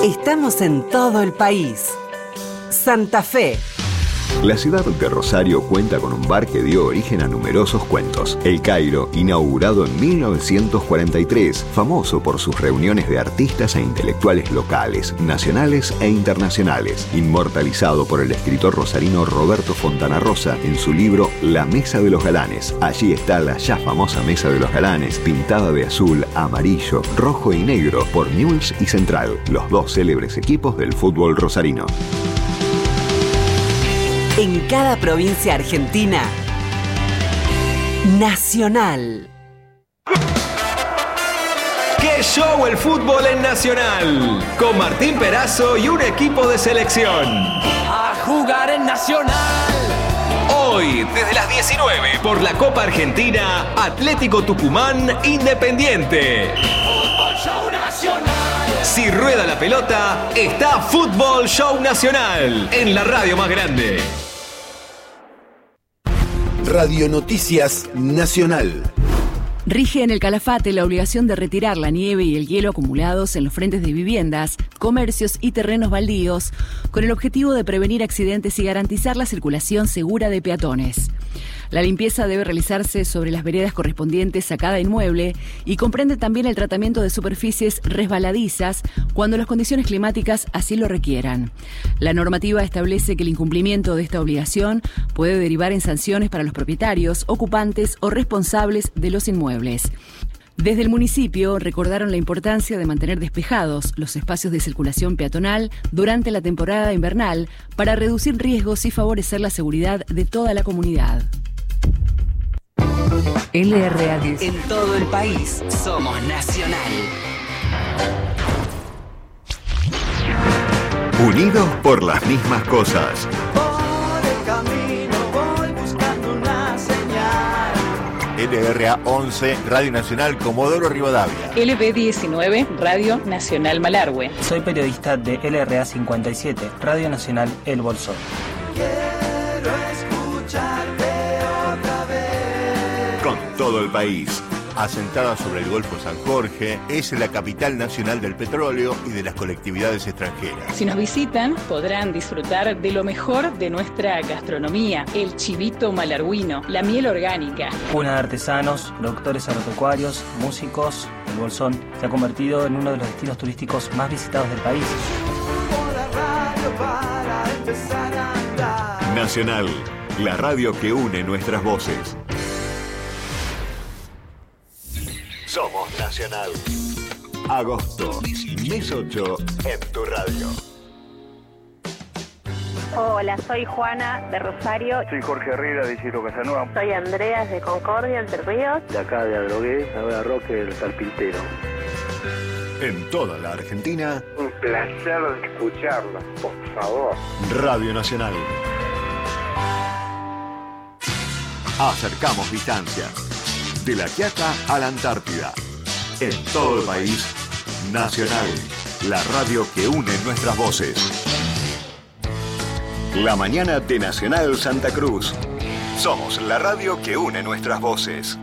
Estamos en todo el país. Santa Fe. La ciudad de Rosario cuenta con un bar que dio origen a numerosos cuentos. El Cairo, inaugurado en 1943, famoso por sus reuniones de artistas e intelectuales locales, nacionales e internacionales, inmortalizado por el escritor rosarino Roberto Fontana Rosa en su libro La Mesa de los Galanes. Allí está la ya famosa Mesa de los Galanes, pintada de azul, amarillo, rojo y negro por Newell's y Central, los dos célebres equipos del fútbol rosarino. En cada provincia argentina, Nacional. ¡Qué show el fútbol en Nacional! Con Martín Perazo y un equipo de selección. A jugar en Nacional. Hoy, desde las 19, por la Copa Argentina, Atlético Tucumán Independiente. Fútbol Show Nacional. Si rueda la pelota, está Fútbol Show Nacional en la radio más grande. Radio Noticias Nacional. Rige en el Calafate la obligación de retirar la nieve y el hielo acumulados en los frentes de viviendas, comercios y terrenos baldíos, con el objetivo de prevenir accidentes y garantizar la circulación segura de peatones. La limpieza debe realizarse sobre las veredas correspondientes a cada inmueble y comprende también el tratamiento de superficies resbaladizas cuando las condiciones climáticas así lo requieran. La normativa establece que el incumplimiento de esta obligación puede derivar en sanciones para los propietarios, ocupantes o responsables de los inmuebles. Desde el municipio recordaron la importancia de mantener despejados los espacios de circulación peatonal durante la temporada invernal para reducir riesgos y favorecer la seguridad de toda la comunidad. LRA 10. En todo el país somos Nacional. Unidos por las mismas cosas. Por el camino voy buscando una señal. LRA 11, Radio Nacional Comodoro Rivadavia. LB 19, Radio Nacional Malargüe. Soy periodista de LRA 57, Radio Nacional El Bolsón. Quiero escucharte otra vez. Con todo el país. Asentada sobre el Golfo San Jorge, es la capital nacional del petróleo y de las colectividades extranjeras. Si nos visitan, podrán disfrutar de lo mejor de nuestra gastronomía, el chivito malarguino, la miel orgánica. Cuna de artesanos, productores agropecuarios, músicos, El Bolsón se ha convertido en uno de los destinos turísticos más visitados del país. Nacional, la radio que une nuestras voces. Somos Nacional. Agosto, mes 8, en tu radio. Hola, soy Juana de Rosario. Soy Jorge Herrera de Isidro Casanova. Soy Andreas de Concordia, Entre Ríos. De acá de Adrogué, Sabela Roque del Carpintero. En toda la Argentina. Un placer escucharla, por favor. Radio Nacional. Acercamos distancias. De La Quiaca a la Antártida. En todo el país, Nacional, la radio que une nuestras voces. La mañana de Nacional Santa Cruz. Somos la radio que une nuestras voces.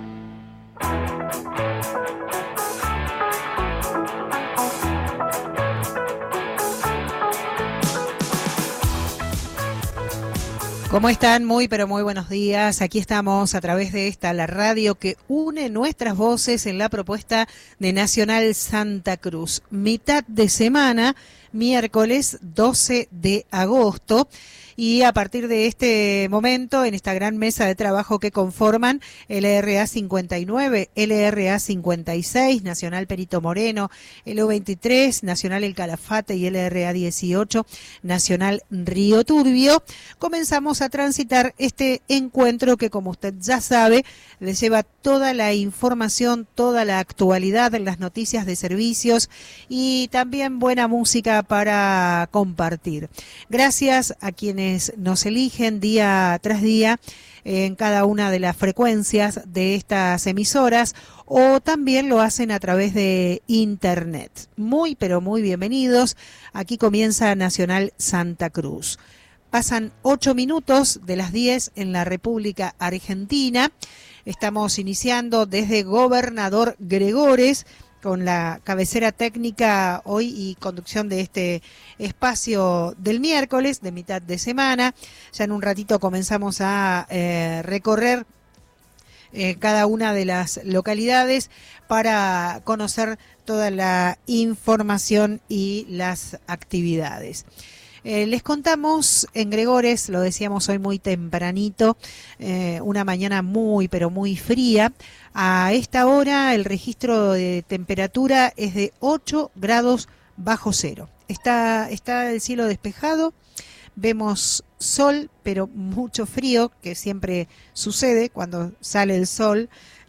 ¿Cómo están? Muy, pero muy buenos días. Aquí estamos a través de esta, la radio que une nuestras voces en la propuesta de Nacional Santa Cruz. Mitad de semana, miércoles 12 de agosto. Y a partir de este momento, en esta gran mesa de trabajo que conforman LRA 59, LRA 56, Nacional Perito Moreno, LU23, Nacional El Calafate y LRA 18, Nacional Río Turbio, comenzamos a transitar este encuentro que, como usted ya sabe, les lleva toda la información, toda la actualidad, las noticias de servicios y también buena música para compartir. Gracias a quienes nos eligen día tras día en cada una de las frecuencias de estas emisoras o también lo hacen a través de internet. Muy, pero muy bienvenidos. Aquí comienza Nacional Santa Cruz. Pasan 8 minutos de las 10 en la República Argentina. Estamos iniciando desde Gobernador Gregores, con la cabecera técnica hoy y conducción de este espacio del miércoles de mitad de semana. Ya en un ratito comenzamos a recorrer cada una de las localidades para conocer toda la información y las actividades. Les contamos en Gregores, lo decíamos hoy muy tempranito, una mañana muy pero muy fría. A esta hora el registro de temperatura es de 8 grados bajo cero. Está el cielo despejado, vemos sol, pero mucho frío, que siempre sucede cuando sale el sol.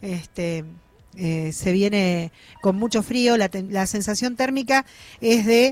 Se viene con mucho frío, la sensación térmica es de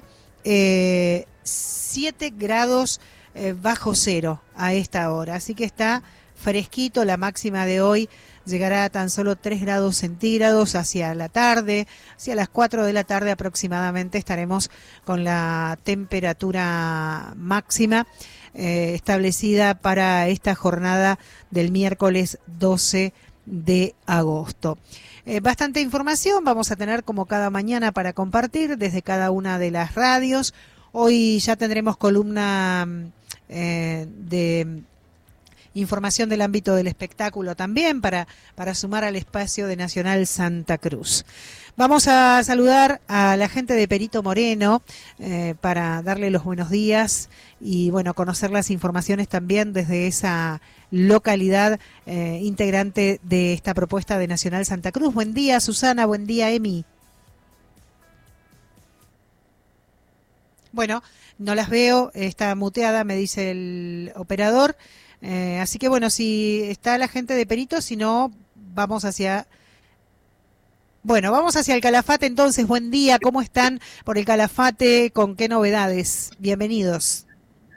7 grados bajo cero a esta hora, así que está fresquito. La máxima de hoy llegará a tan solo 3 grados centígrados hacia la tarde, hacia las 4 de la tarde aproximadamente estaremos con la temperatura máxima establecida para esta jornada del miércoles 12 de agosto. Bastante información vamos a tener como cada mañana para compartir desde cada una de las radios. Hoy ya tendremos columna de información del ámbito del espectáculo también para sumar al espacio de Nacional Santa Cruz. Vamos a saludar a la gente de Perito Moreno para darle los buenos días y bueno, conocer las informaciones también desde esa localidad integrante de esta propuesta de Nacional Santa Cruz. Buen día, Susana, buen día, Emi. Bueno, no las veo, está muteada, me dice el operador. Así que bueno, si está la gente de Perito, si no, vamos hacia el Calafate entonces. Buen día, ¿cómo están por el Calafate? ¿Con qué novedades? Bienvenidos.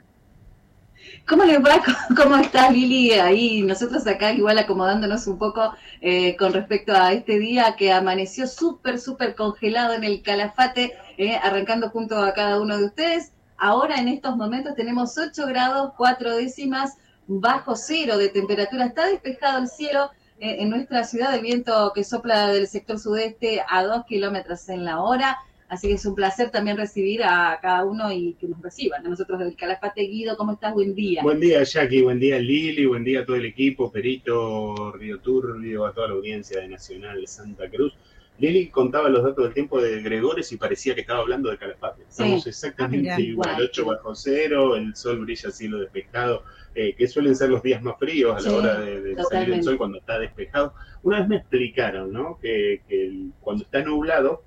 ¿Cómo les va? ¿Cómo estás, Lili? Ahí nosotros acá igual acomodándonos un poco con respecto a este día que amaneció súper congelado en el Calafate, arrancando junto a cada uno de ustedes. Ahora en estos momentos tenemos 8 grados 4 décimas bajo cero de temperatura. Está despejado el cielo en nuestra ciudad, el viento que sopla del sector sudeste a 2 kilómetros en la hora. Así que es un placer también recibir a cada uno y que nos reciban. A nosotros del Calafate. Guido, ¿cómo estás? Buen día. Buen día, Jackie. Buen día, Lili. Buen día a todo el equipo, Perito, Río Turbio, a toda la audiencia de Nacional Santa Cruz. Lili contaba los datos del tiempo de Gregores y parecía que estaba hablando de Calafate. Estamos exactamente igual, 8 bajo cero, el sol brilla, cielo despejado, que suelen ser los días más fríos a la hora de salir el sol cuando está despejado. Una vez me explicaron, ¿no? que cuando está nublado,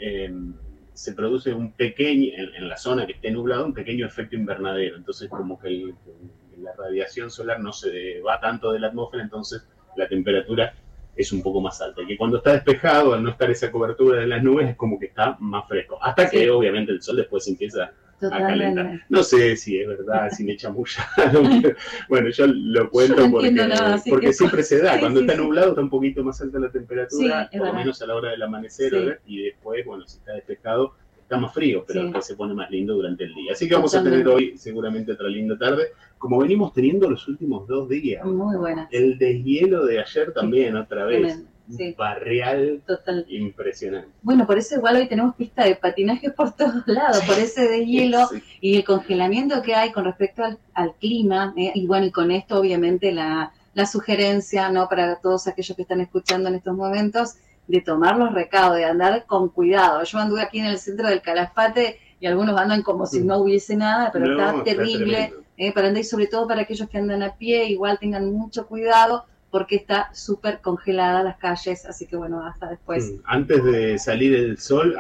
se produce un pequeño, en la zona que esté nublado, un pequeño efecto invernadero. Entonces como que la radiación solar no se va tanto de la atmósfera, entonces la temperatura es un poco más alta. Y que cuando está despejado, al no estar esa cobertura de las nubes, es como que está más fresco. Hasta que obviamente el sol después empieza a calentar. No sé si es verdad, si me chamullaron. Bueno, yo lo cuento porque siempre se da. Cuando está nublado está un poquito más alta la temperatura, por lo menos a la hora del amanecer, y después, bueno, si está despejado, está más frío, pero después se pone más lindo durante el día. Así que vamos a tener hoy seguramente otra linda tarde, como venimos teniendo los últimos 2 días. Muy buena. El deshielo de ayer también, otra vez. Un barrial impresionante. Bueno, por eso igual hoy tenemos pista de patinaje por todos lados, por ese deshielo y el congelamiento que hay con respecto al clima. Y bueno, y con esto obviamente la sugerencia, ¿no?, para todos aquellos que están escuchando en estos momentos, de tomar los recados, de andar con cuidado. Yo anduve aquí en el centro del Calafate y algunos andan como si no hubiese nada, pero está terrible para andar, y sobre todo para aquellos que andan a pie, igual tengan mucho cuidado porque está súper congelada las calles, así que bueno, hasta después. Antes de salir el sol,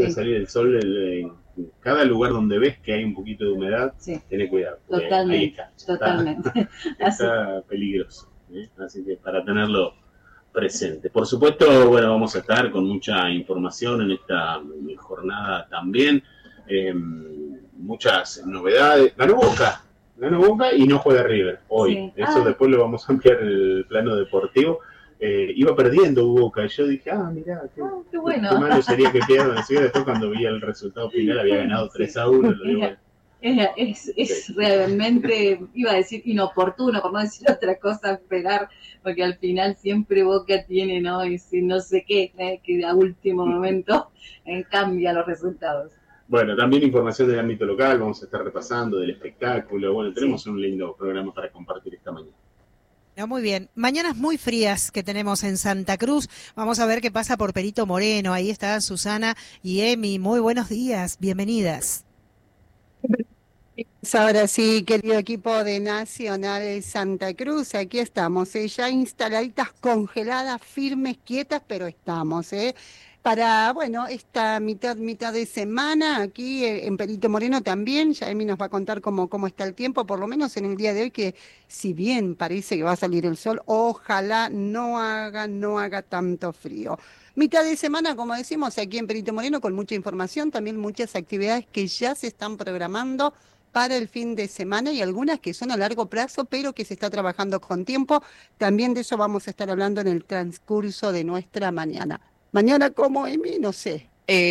cada lugar donde ves que hay un poquito de humedad, ten cuidado. Totalmente, ahí está peligroso, así que para tenerlo presente. Por supuesto, bueno, vamos a estar con mucha información en esta jornada también, muchas novedades. Ganó Boca y no juega River hoy. Eso después lo vamos a ampliar en el plano deportivo. Iba perdiendo Boca y yo dije, mirá, qué bueno. Qué malo sería que pierdan. Así que después cuando vi el resultado final había ganado 3-1. Es realmente, iba a decir inoportuno, por no decir otra cosa, esperar, porque al final siempre Boca tiene, ¿no? Ese no sé qué, que a último momento cambia los resultados. Bueno, también información del ámbito local, vamos a estar repasando del espectáculo. Bueno, tenemos un lindo programa para compartir esta mañana. No, muy bien. Mañanas muy frías que tenemos en Santa Cruz. Vamos a ver qué pasa por Perito Moreno. Ahí está Susana y Emi. Muy buenos días. Bienvenidas. Ahora sí, querido equipo de Nacional Santa Cruz, aquí estamos, ya instaladitas, congeladas, firmes, quietas, pero estamos, para, bueno, esta mitad de semana aquí en Perito Moreno también. Ya Emi nos va a contar cómo está el tiempo, por lo menos en el día de hoy, que si bien parece que va a salir el sol, ojalá no haga tanto frío. Mitad de semana, como decimos, aquí en Perito Moreno, con mucha información, también muchas actividades que ya se están programando para el fin de semana y algunas que son a largo plazo, pero que se está trabajando con tiempo. También de eso vamos a estar hablando en el transcurso de nuestra mañana. Mañana, ¿cómo, Emi? No sé.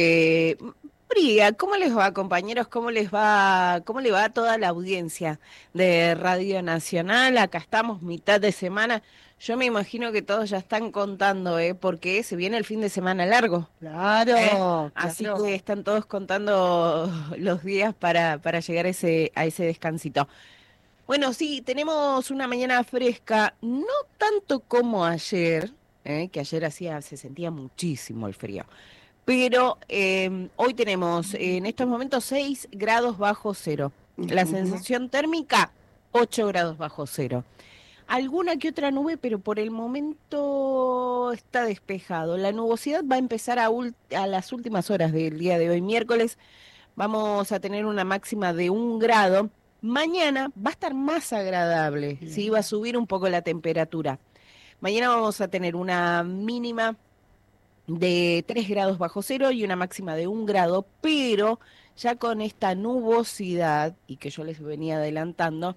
Fría, ¿cómo les va, compañeros? ¿Cómo le va a toda la audiencia de Radio Nacional? Acá estamos, mitad de semana. Yo me imagino que todos ya están contando, porque se viene el fin de semana largo. Claro. Así que están todos contando los días para llegar a ese descansito. Bueno, sí, tenemos una mañana fresca, no tanto como ayer, que ayer se sentía muchísimo el frío. Pero hoy tenemos en estos momentos 6 grados bajo cero. La sensación térmica, 8 grados bajo cero. Alguna que otra nube, pero por el momento está despejado. La nubosidad va a empezar a las últimas horas del día de hoy, miércoles. Vamos a tener una máxima de 1 grado. Mañana va a estar más agradable, ¿sí? Va a subir un poco la temperatura. Mañana vamos a tener una mínima de 3 grados bajo cero y una máxima de 1 grado, pero ya con esta nubosidad, y que yo les venía adelantando,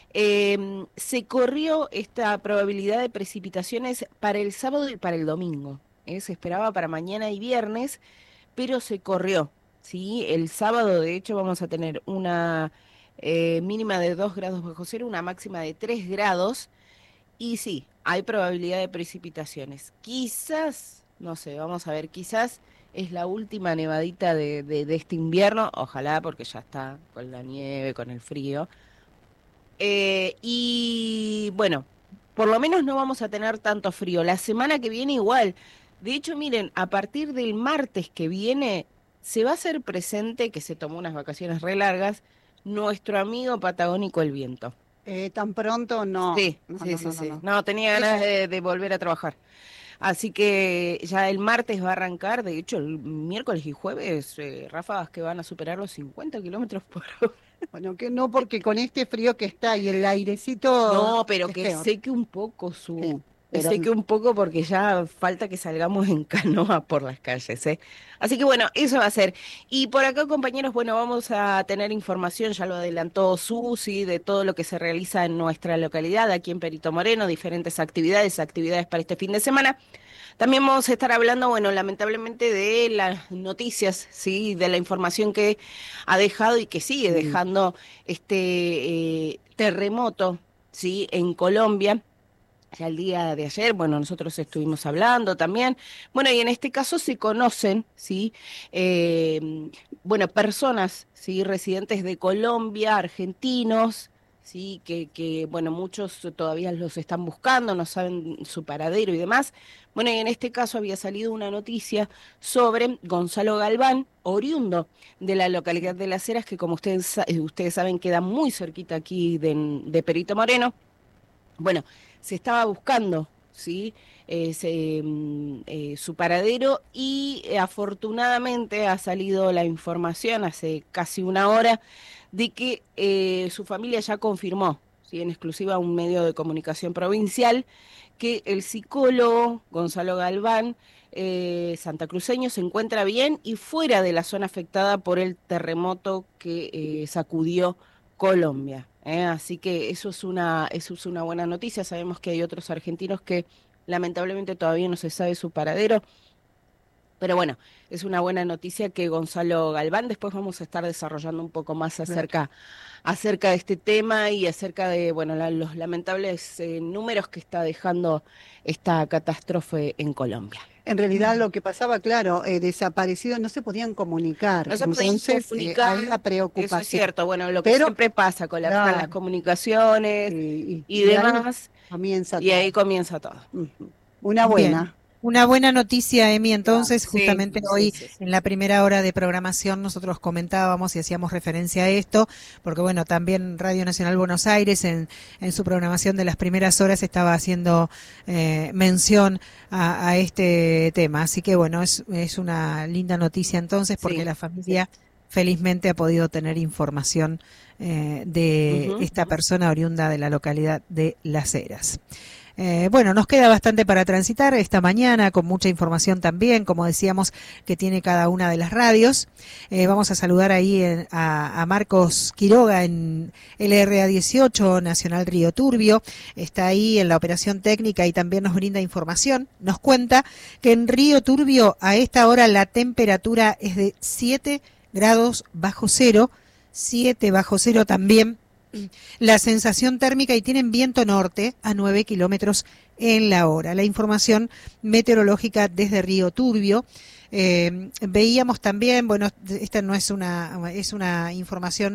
se corrió esta probabilidad de precipitaciones para el sábado y para el domingo. Se esperaba para mañana y viernes, pero se corrió, ¿sí? El sábado, de hecho, vamos a tener una mínima de 2 grados bajo cero, una máxima de 3 grados, y sí, hay probabilidad de precipitaciones. Quizás, no sé, vamos a ver, quizás es la última nevadita de este invierno, ojalá, porque ya está con la nieve, con el frío. Y bueno, por lo menos no vamos a tener tanto frío. La semana que viene igual. De hecho, miren, a partir del martes que viene se va a hacer presente, que se tomó unas vacaciones re largas, nuestro amigo patagónico el viento. ¿Tan pronto? No. Sí. No, tenía ganas de volver a trabajar. Así que ya el martes va a arrancar, de hecho el miércoles y jueves, ráfagas que van a superar los 50 kilómetros por hora. Bueno, que no, porque con este frío que está y el airecito... No, pero que seque un poco seque un poco porque ya falta que salgamos en canoa por las calles, Así que bueno, eso va a ser. Y por acá, compañeros, bueno, vamos a tener información, ya lo adelantó Susi, de todo lo que se realiza en nuestra localidad, aquí en Perito Moreno, diferentes actividades para este fin de semana. También vamos a estar hablando, bueno, lamentablemente de las noticias, ¿sí? De la información que ha dejado y que sigue dejando este terremoto, ¿sí? En Colombia. Ya el día de ayer, bueno, nosotros estuvimos hablando también. Bueno, y en este caso se conocen, ¿sí? Bueno, personas, ¿sí? Residentes de Colombia, argentinos, ¿sí? Que, bueno, muchos todavía los están buscando, no saben su paradero y demás. Bueno, y en este caso había salido una noticia sobre Gonzalo Galván, oriundo de la localidad de Las Heras, que como ustedes saben queda muy cerquita aquí de Perito Moreno. Bueno, se estaba buscando, ¿sí? Su paradero y afortunadamente ha salido la información hace casi una hora de que su familia ya confirmó, ¿sí? En exclusiva a un medio de comunicación provincial, que el psicólogo Gonzalo Galván, santacruceño, se encuentra bien y fuera de la zona afectada por el terremoto que sacudió Colombia. Así que eso es una buena noticia. Sabemos que hay otros argentinos que lamentablemente todavía no se sabe su paradero. Pero bueno, es una buena noticia que Gonzalo Galván, después vamos a estar desarrollando un poco más acerca de este tema y acerca de los lamentables números que está dejando esta catástrofe en Colombia. En realidad lo que pasaba, claro, desaparecidos no se podían comunicar. No se podían comunicar, hay la preocupación. eso es cierto, que siempre pasa, colapsan las comunicaciones y demás, y ahí comienza todo. Una buena. Bien. Una buena noticia, Emi, entonces, justamente hoy en la primera hora de programación nosotros comentábamos y hacíamos referencia a esto, porque bueno, también Radio Nacional Buenos Aires en su programación de las primeras horas estaba haciendo mención a este tema, así que bueno, es una linda noticia entonces, porque la familia felizmente ha podido tener información de esta persona oriunda de la localidad de Las Heras. Bueno, nos queda bastante para transitar esta mañana, con mucha información también, como decíamos, que tiene cada una de las radios. Vamos a saludar ahí a Marcos Quiroga en LRA 18, Nacional Río Turbio. Está ahí en la operación técnica y también nos brinda información. Nos cuenta que en Río Turbio a esta hora la temperatura es de 7 grados bajo cero, 7 bajo cero también. La sensación térmica y tienen viento norte a 9 kilómetros en la hora. La información meteorológica desde Río Turbio. Veíamos también, bueno, esta no es una información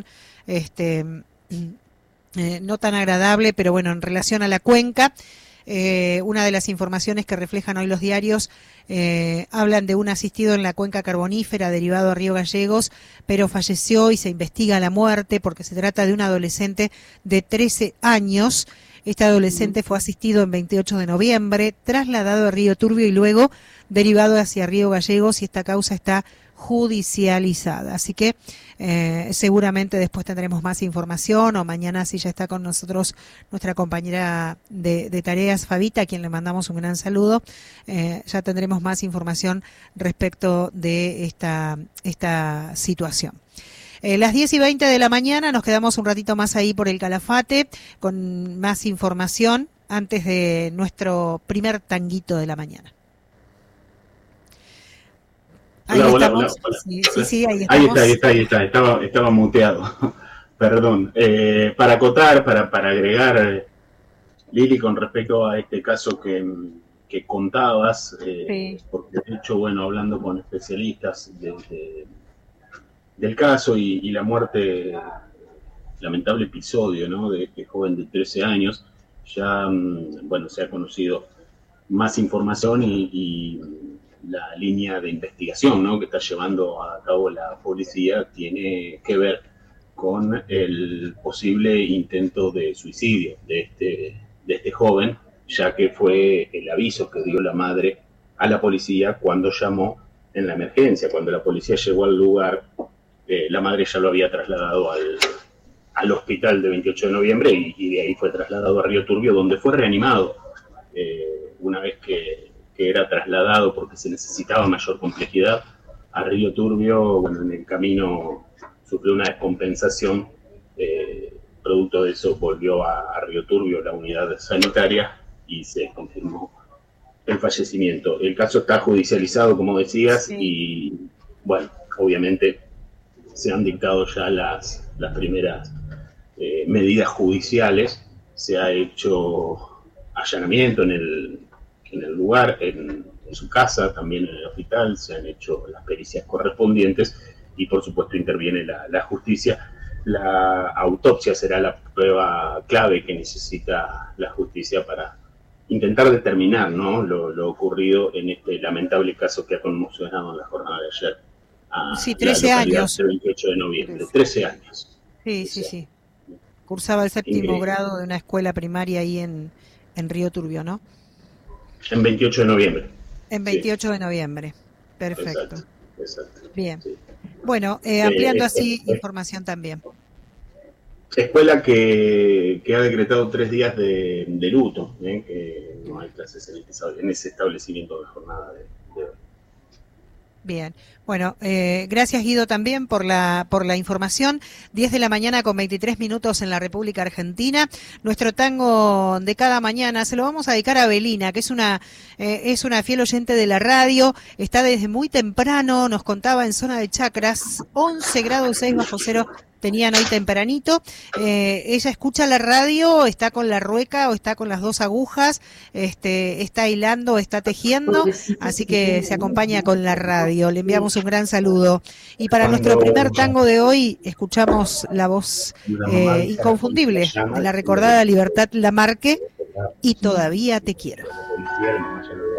no tan agradable, pero bueno, en relación a la cuenca, una de las informaciones que reflejan hoy los diarios hablan de un asistido en la cuenca carbonífera derivado a Río Gallegos, pero falleció y se investiga la muerte porque se trata de un adolescente de 13 años. Este adolescente fue asistido en 28 de noviembre, trasladado a Río Turbio y luego derivado hacia Río Gallegos, y esta causa está judicializada. Así que seguramente después tendremos más información, o mañana, si ya está con nosotros nuestra compañera de tareas, Fabita, a quien le mandamos un gran saludo, ya tendremos más información respecto de esta situación. Las 10:20 de la mañana, nos quedamos un ratito más ahí por el Calafate con más información antes de nuestro primer tanguito de la mañana. Ahí estamos. Hola. Sí, ahí estamos. Ahí está. Estaba muteado. Perdón. Para acotar, para agregar, Lili, con respecto a este caso que contabas, porque de hecho, bueno, hablando con especialistas del caso y la muerte, lamentable episodio, ¿no?, de este joven de 13 años, ya, bueno, se ha conocido más información y la línea de investigación, ¿no?, que está llevando a cabo la policía tiene que ver con el posible intento de suicidio de este joven, ya que fue el aviso que dio la madre a la policía cuando llamó en la emergencia. Cuando la policía llegó al lugar, la madre ya lo había trasladado al hospital de 28 de noviembre y de ahí fue trasladado a Río Turbio, donde fue reanimado. Una vez que era trasladado, porque se necesitaba mayor complejidad, a Río Turbio, bueno, en el camino sufrió una descompensación, producto de eso volvió a Río Turbio, la unidad sanitaria, y se confirmó el fallecimiento. El caso está judicializado, como decías, y bueno, obviamente se han dictado ya las primeras medidas judiciales. Se ha hecho allanamiento en el lugar, en su casa, también en el hospital, se han hecho las pericias correspondientes y por supuesto interviene la justicia. La autopsia será la prueba clave que necesita la justicia para intentar determinar, ¿no?, lo ocurrido en este lamentable caso que ha conmocionado en la jornada de ayer. Sí, 13 años. El 28 de noviembre, 13 años. Sí. Cursaba el séptimo grado de una escuela primaria ahí en Río Turbio, ¿no? En 28 de noviembre. En 28 de noviembre. Perfecto. Exacto. Bien. Bueno, ampliando así información también. Escuela que ha decretado 3 días de luto, que no hay clases en ese establecimiento de jornada de hoy. Bien, bueno, gracias Guido también por la información. 10 de la mañana con 23 minutos en la República Argentina. Nuestro tango de cada mañana se lo vamos a dedicar a Belina, que es una fiel oyente de la radio. Está desde muy temprano, nos contaba en zona de Chacras, 11 grados 6 bajo cero. Tenían hoy tempranito. Ella escucha la radio, está con la rueca o está con las dos agujas, está hilando, está tejiendo, así que se acompaña con la radio. Le enviamos un gran saludo. Y para nuestro primer tango de hoy, escuchamos la voz inconfundible de la recordada Libertad Lamarque, y Todavía te quiero.